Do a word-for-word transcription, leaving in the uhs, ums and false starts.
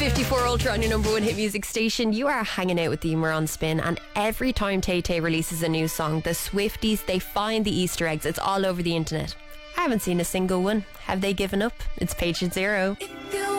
fifty-four Ultra on your number one hit music station. You are hanging out with the Emer on Spin, and every time Tay Tay releases a new song, the Swifties, they find the Easter eggs. It's all over the internet. I haven't seen a single one. Have they given up? It's Patient Zero. If you